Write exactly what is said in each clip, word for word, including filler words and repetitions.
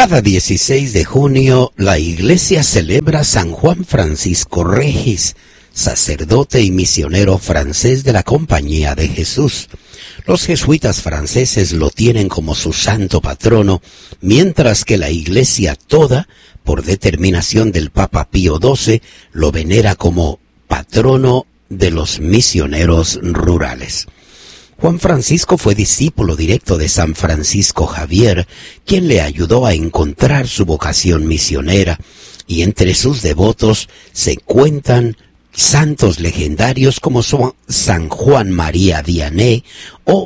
Cada dieciséis de junio la Iglesia celebra San Juan Francisco Regis, sacerdote y misionero francés de la Compañía de Jesús. Los jesuitas franceses lo tienen como su santo patrono, mientras que la Iglesia toda, por determinación del Papa Pío doce, lo venera como patrono de los misioneros rurales. Juan Francisco fue discípulo directo de San Francisco Javier, quien le ayudó a encontrar su vocación misionera, y entre sus devotos se cuentan santos legendarios como son San Juan María Vianney o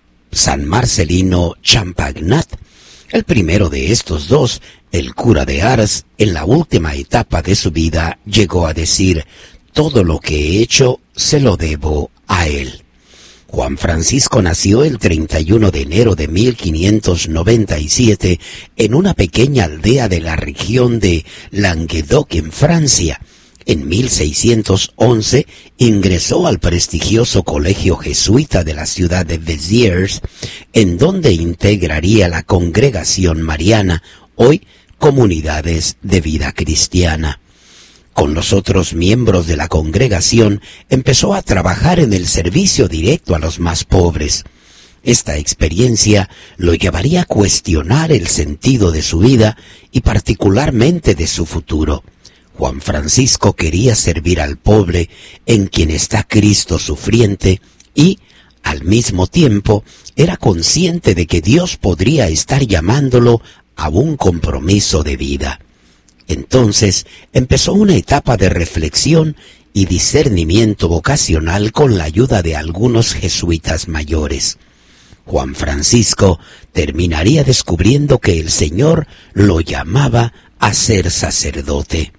San Marcelino Champagnat. El primero de estos dos, el cura de Ars, en la última etapa de su vida llegó a decir: todo lo que he hecho se lo debo a él. Juan Francisco nació el treinta y uno de enero de mil quinientos noventa y siete en una pequeña aldea de la región de Languedoc en Francia. En mil seiscientos once ingresó al prestigioso colegio jesuita de la ciudad de Béziers, en donde integraría la Congregación Mariana, hoy Comunidades de Vida Cristiana. Con los otros miembros de la congregación empezó a trabajar en el servicio directo a los más pobres. Esta experiencia lo llevaría a cuestionar el sentido de su vida y particularmente de su futuro. Juan Francisco quería servir al pobre, en quien está Cristo sufriente, y, al mismo tiempo, era consciente de que Dios podría estar llamándolo a un compromiso de vida. Entonces empezó una etapa de reflexión y discernimiento vocacional con la ayuda de algunos jesuitas mayores. Juan Francisco terminaría descubriendo que el Señor lo llamaba a ser sacerdote.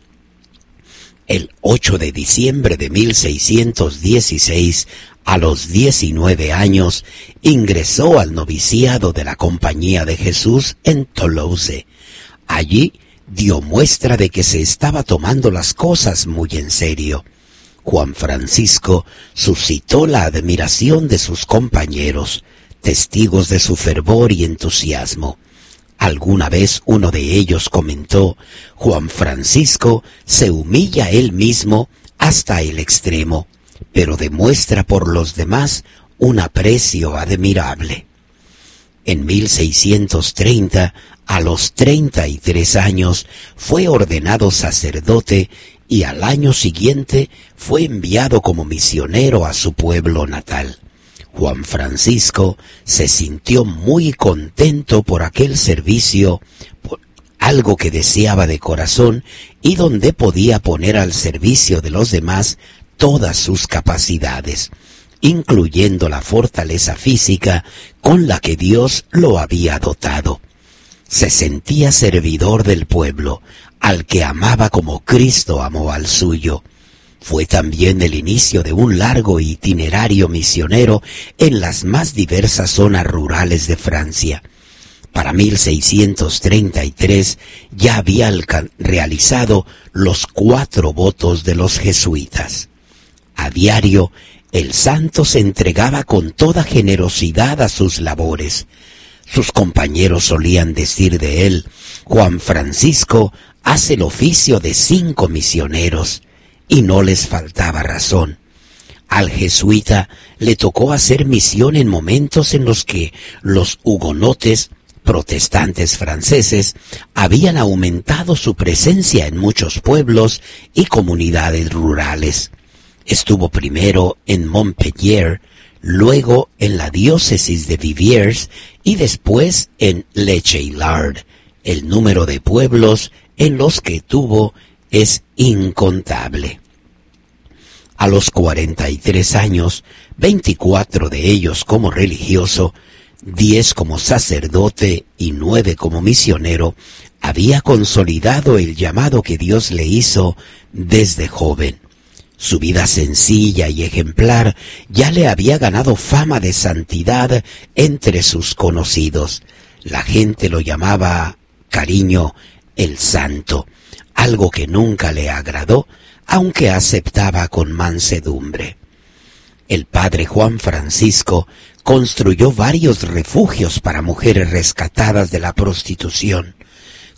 El ocho de diciembre de mil seiscientos dieciséis, a los diecinueve años, ingresó al noviciado de la Compañía de Jesús en Toulouse. Allí dio muestra de que se estaba tomando las cosas muy en serio. Juan Francisco suscitó la admiración de sus compañeros, testigos de su fervor y entusiasmo. Alguna vez uno de ellos comentó: Juan Francisco se humilla él mismo hasta el extremo, pero demuestra por los demás un aprecio admirable. En mil seiscientos treinta, a los treinta y tres años, fue ordenado sacerdote y al año siguiente fue enviado como misionero a su pueblo natal. Juan Francisco se sintió muy contento por aquel servicio, por algo que deseaba de corazón y donde podía poner al servicio de los demás todas sus capacidades, incluyendo la fortaleza física con la que Dios lo había dotado. Se sentía servidor del pueblo, al que amaba como Cristo amó al suyo. Fue también el inicio de un largo itinerario misionero en las más diversas zonas rurales de Francia. Para mil seiscientos treinta y tres ya había realizado los cuatro votos de los jesuitas. A diario, el santo se entregaba con toda generosidad a sus labores. Sus compañeros solían decir de él: Juan Francisco hace el oficio de cinco misioneros, y no les faltaba razón. Al jesuita le tocó hacer misión en momentos en los que los hugonotes, protestantes franceses, habían aumentado su presencia en muchos pueblos y comunidades rurales. Estuvo primero en Montpellier, luego en la diócesis de Viviers y después en Le Cheylard. El número de pueblos en los que tuvo es incontable. A los cuarenta y tres años, veinticuatro de ellos como religioso, diez como sacerdote y nueve como misionero, había consolidado el llamado que Dios le hizo desde joven. Su vida sencilla y ejemplar ya le había ganado fama de santidad entre sus conocidos. La gente lo llamaba, cariño, el santo, algo que nunca le agradó, aunque aceptaba con mansedumbre. El padre Juan Francisco construyó varios refugios para mujeres rescatadas de la prostitución.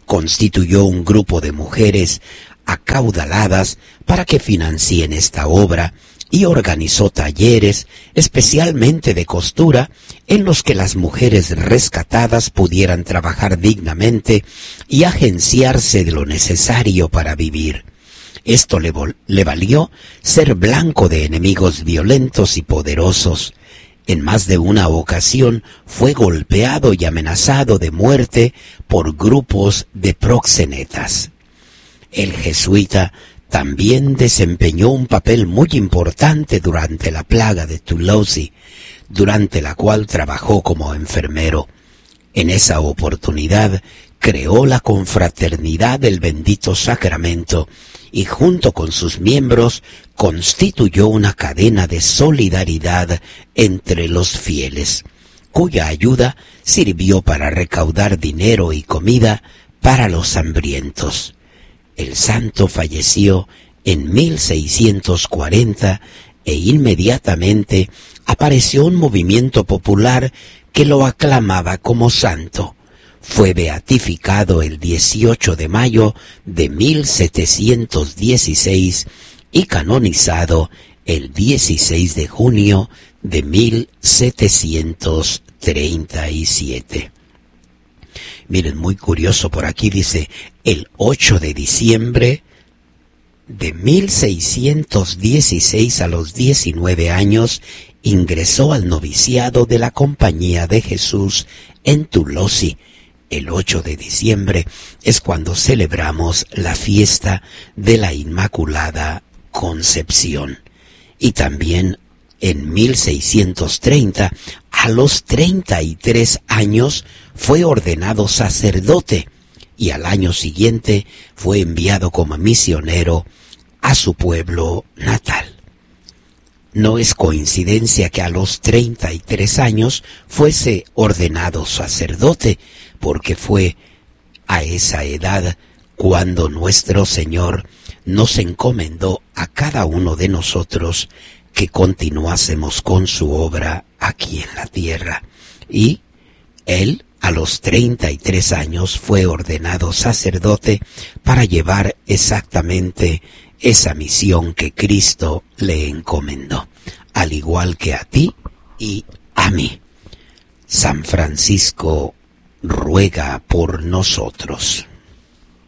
Constituyó un grupo de mujeres acaudaladas para que financien esta obra y organizó talleres, especialmente de costura, en los que las mujeres rescatadas pudieran trabajar dignamente y agenciarse de lo necesario para vivir. Esto le, le valió ser blanco de enemigos violentos y poderosos. En más de una ocasión fue golpeado y amenazado de muerte por grupos de proxenetas. El jesuita también desempeñó un papel muy importante durante la plaga de Toulouse, durante la cual trabajó como enfermero. En esa oportunidad creó la Confraternidad del Bendito Sacramento y junto con sus miembros constituyó una cadena de solidaridad entre los fieles, cuya ayuda sirvió para recaudar dinero y comida para los hambrientos. El santo falleció en mil seiscientos cuarenta e inmediatamente apareció un movimiento popular que lo aclamaba como santo. Fue beatificado el dieciocho de mayo de mil setecientos dieciséis y canonizado el dieciséis de junio de mil setecientos treinta y siete. Miren, muy curioso, por aquí dice, el ocho de diciembre de mil seiscientos dieciséis, a los diecinueve años, ingresó al noviciado de la Compañía de Jesús en Toulouse. El ocho de diciembre es cuando celebramos la fiesta de la Inmaculada Concepción. Y también en mil seiscientos treinta, a los treinta y tres años, fue ordenado sacerdote y al año siguiente fue enviado como misionero a su pueblo natal. No es coincidencia que a los treinta y tres años fuese ordenado sacerdote, porque fue a esa edad cuando nuestro Señor nos encomendó a cada uno de nosotros que continuásemos con su obra aquí en la tierra. Y él, a los treinta y tres años, fue ordenado sacerdote para llevar exactamente esa misión que Cristo le encomendó, al igual que a ti y a mí. San Francisco ruega por nosotros.